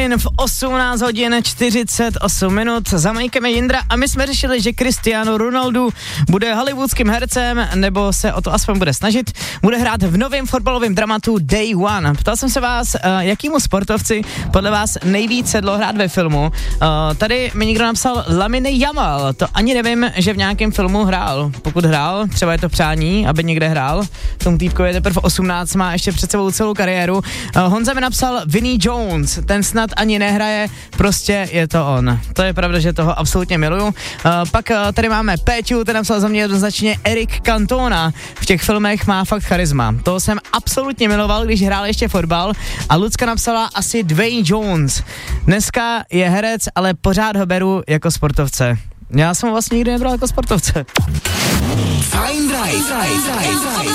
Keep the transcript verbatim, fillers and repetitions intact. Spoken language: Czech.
Line v osmnáct hodin čtyřicet osm minut. Za Majkem je Jindra a my jsme řešili, že Cristiano Ronaldo bude hollywoodským hercem, nebo se o to aspoň bude snažit. Bude hrát v novém fotbalovém dramatu Day One. Ptal jsem se vás, jakýmu sportovci podle vás nejvíc sedlo hrát ve filmu. Tady mi někdo napsal Lamine Yamal. To ani nevím, že v nějakém filmu hrál. Pokud hrál, třeba je to přání, aby někde hrál. Tomu týpkovi je teprve osmnáct, má ještě před sebou celou kariéru. Honza mi napsal Vinnie Jones. Ten snad ani nehraje, prostě je to on. To je pravda, že toho absolutně miluju. Uh, pak uh, tady máme Péťu, ten napsal za mě jednoznačně Eric Cantona. V těch filmech má fakt charisma. Toho jsem absolutně miloval, když hrál ještě fotbal. A Lucka napsala asi Dwayne Jones. Dneska je herec, ale pořád ho beru jako sportovce. Já jsem ho vlastně nikdy nebral jako sportovce. Fajn Drive.